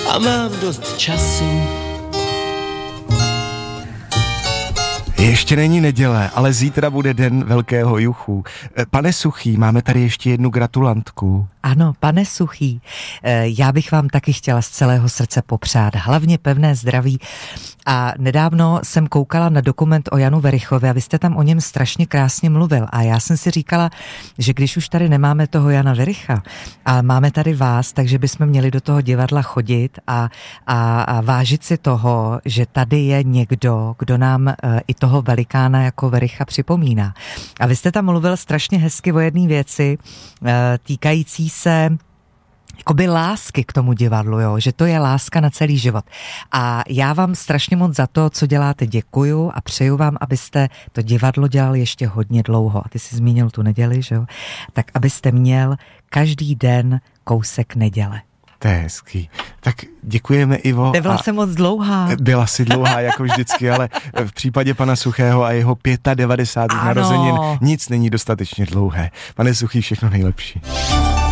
a mám dost času. Ještě není neděle, ale zítra bude den Velkého juchu. Pane Suchý, máme tady ještě jednu gratulantku. Ano, pane Suchý, já bych vám taky chtěla z celého srdce popřát hlavně pevné zdraví. A nedávno jsem koukala na dokument o Janu Werichovi a vy jste tam o něm strašně krásně mluvil. A já jsem si říkala, že když už tady nemáme toho Jana Wericha a máme tady vás, takže bychom měli do toho divadla chodit a vážit si toho, že tady je někdo, kdo nám i toho velikána jako Wericha připomíná. A vy jste tam mluvil strašně hezky o jedné věci týkající se jakoby lásky k tomu divadlu, jo? Že to je láska na celý život. A já vám strašně moc za to, co děláte, děkuju a přeju vám, abyste to divadlo dělali ještě hodně dlouho. A ty jsi zmínil tu neděli, že jo? Tak abyste měl každý den kousek neděle. To je hezký. Tak děkujeme, Ivo. Nebyla jsem moc dlouhá. Byla si dlouhá, jako vždycky, ale v případě pana Suchého a jeho 95. narozenin nic není dostatečně dlouhé. Pane Suchý, všechno nejlepší.